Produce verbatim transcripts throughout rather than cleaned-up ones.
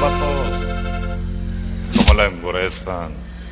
vatos. ¿Cómo la engurezan?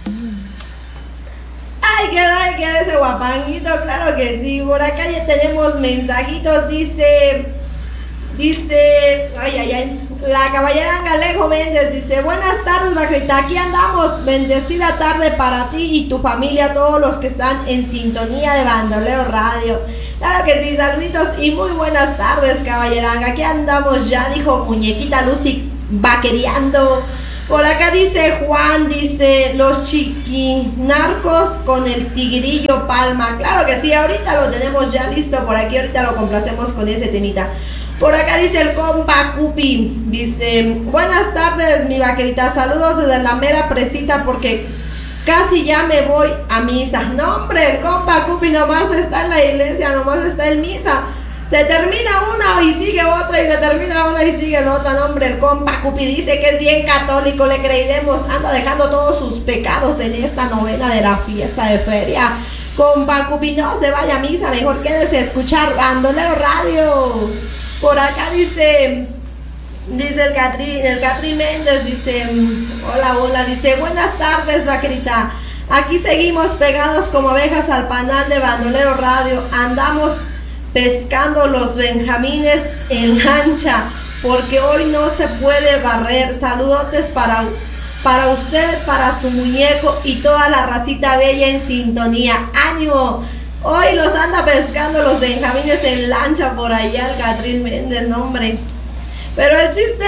Ay, que ay, que ese guapanguito, claro que sí. Por acá ya tenemos mensajitos, dice, dice, ay, ay, ay, la caballera Alejo Méndez dice, buenas tardes, Bacrita, aquí andamos, bendecida tarde para ti y tu familia, todos los que están en sintonía de Bandolero Radio. Claro que sí, saluditos y muy buenas tardes, caballeranga, aquí andamos ya, dijo Muñequita Lucy, vaquereando. Por acá dice Juan, dice, los chiquinarcos con el tigrillo Palma. Claro que sí, ahorita lo tenemos ya listo por aquí, ahorita lo complacemos con ese temita. Por acá dice el compa Cupi, dice, buenas tardes mi vaquerita, saludos desde la mera presita porque casi ya me voy a misa. No hombre, el compa Cupi nomás está en la iglesia, nomás está en misa. Se termina una y sigue otra y se termina una y sigue la otra. No, hombre, el compa Cupi dice que es bien católico, le creeremos, anda dejando todos sus pecados en esta novena de la fiesta de feria. Compa Cupi, no se vaya a misa, mejor quédese a escuchar Bandolero Radio. Por acá dice, dice el Catrín, el Catrín Méndez, dice, hola, hola, dice, buenas tardes, vaquerita. Aquí seguimos pegados como abejas al panal de Bandolero Radio. Andamos pescando los benjamines en lancha, porque hoy no se puede barrer. Saludotes para, para usted, para su muñeco y toda la racita bella en sintonía. ¡Ánimo! Hoy los anda pescando los benjamines en lancha por allá el Catrín Méndez, no, hombre. Pero el chiste...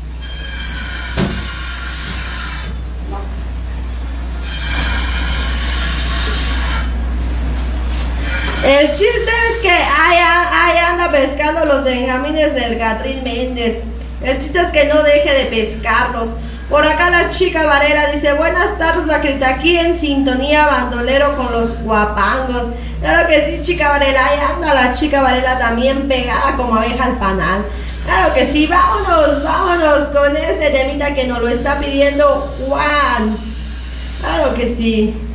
El chiste es que ahí, ahí anda pescando los benjamines del Catrín Méndez. El chiste es que no deje de pescarlos. Por acá la chica Varela dice, buenas tardes, vaquerita, aquí en sintonía bandolero con los guapangos. Claro que sí, chica Varela, ahí anda la chica Varela también pegada como abeja al panal. Claro que sí, vámonos, vámonos con este temita que nos lo está pidiendo Juan. Claro que sí.